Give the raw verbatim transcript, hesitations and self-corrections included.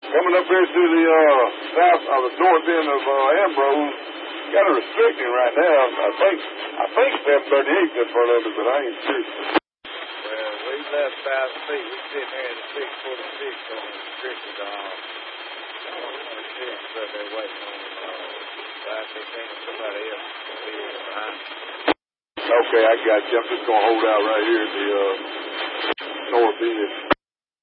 Coming up here to the uh, south of the north end of uh, Ambrose. Got a restricting right now. I think I think seven thirty-eight in front of it, but I ain't sure. Well, we left five feet. We sitting here at the six forty-six on the restricted. Uh, I don't want to see them up there waiting on uh, five fifteen or somebody else to be behind. Okay, I got you. I'm just going to hold out right here at the uh, north end.